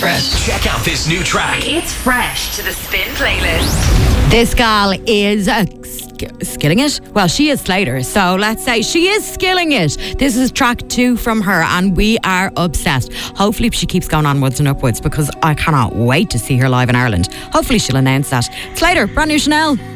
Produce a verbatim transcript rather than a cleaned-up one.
Fresh. Check out this new track. It's fresh to the Spin playlist. This gal is uh, sk- skilling it. Well, she is Slater, so let's say she is skilling it. This is track two from her, and we are obsessed. Hopefully she keeps going onwards and upwards, because I cannot wait to see her live in Ireland. Hopefully she'll announce that. Slater, brand new Chanel.